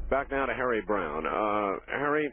Back now to Harry Browne. Harry,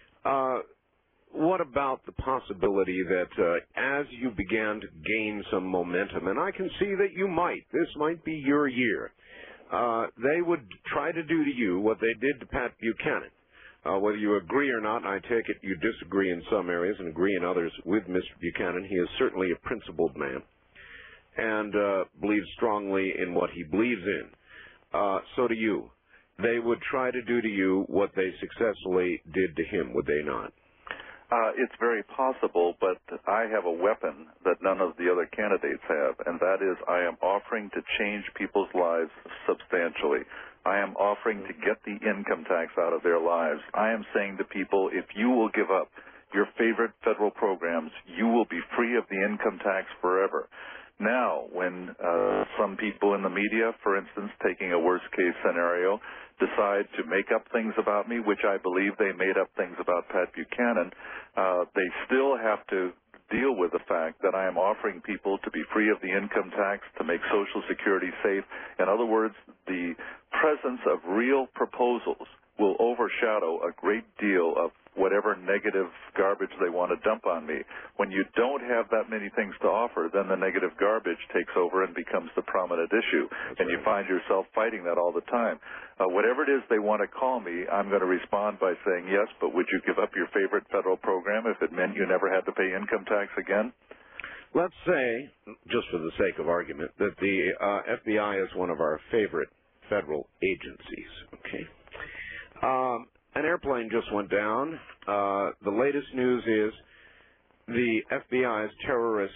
what about the possibility that as you began to gain some momentum, and I can see that this might be your year, they would try to do to you what they did to Pat Buchanan. Whether you agree or not, and I take it you disagree in some areas and agree in others with Mr. Buchanan, he is certainly a principled man and believes strongly in what he believes in. So do you. They would try to do to you what they successfully did to him, would they not? It's very possible, but I have a weapon that none of the other candidates have, and that is I am offering to change people's lives substantially. I am offering to get the income tax out of their lives. I am saying to people, if you will give up your favorite federal programs, you will be free of the income tax forever. Now, when some people in the media, for instance, taking a worst-case scenario, decide to make up things about me, which I believe they made up things about Pat Buchanan, they still have to deal with the fact that I am offering people to be free of the income tax, to make Social Security safe. In other words, the presence of real proposals will overshadow a great deal of whatever negative garbage they want to dump on me. When you don't have that many things to offer, then the negative garbage takes over and becomes the prominent issue, and you find yourself fighting that all the time. Whatever it is they want to call me, I'm going to respond by saying, yes, but would you give up your favorite federal program if it meant you never had to pay income tax again? Let's say, just for the sake of argument, that the FBI is one of our favorite federal agencies, okay? An airplane just went down. The latest news is the FBI's terrorist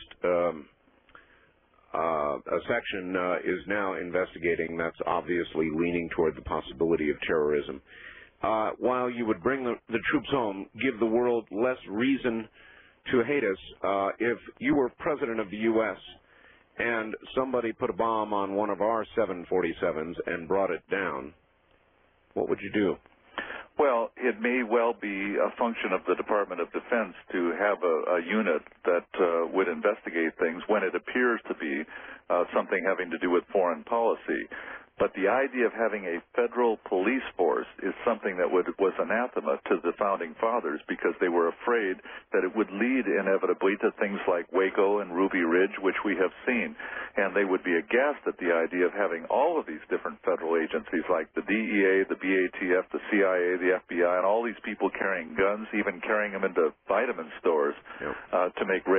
section is now investigating. That's obviously leaning toward the possibility of terrorism. While you would bring the troops home, give the world less reason to hate us, if you were president of the U.S. and somebody put a bomb on one of our 747s and brought it down, what would you do? Well, it may well be a function of the Department of Defense to have a unit that would investigate things when it appears to be something having to do with foreign policy. But the idea of having a federal police force is something that was anathema to the Founding Fathers because they were afraid that it would lead inevitably to things like Waco and Ruby Ridge, which we have seen. And they would be aghast at the idea of having all of these different federal agencies like the DEA, the BATF, the CIA, the FBI, and all these people carrying guns, even carrying them into vitamin stores to make